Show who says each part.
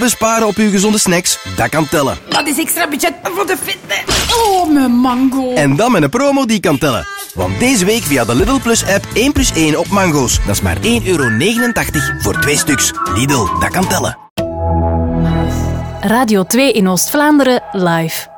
Speaker 1: Besparen op uw gezonde snacks, dat kan tellen.
Speaker 2: Dat is extra budget voor de fitness. Oh, mijn mango.
Speaker 1: En dan met een promo die kan tellen. Want deze week via de Lidl Plus app 1+1 op mango's. Dat is maar €1,89 voor 2 stuks. Lidl, dat kan tellen.
Speaker 3: Radio 2 in Oost-Vlaanderen live.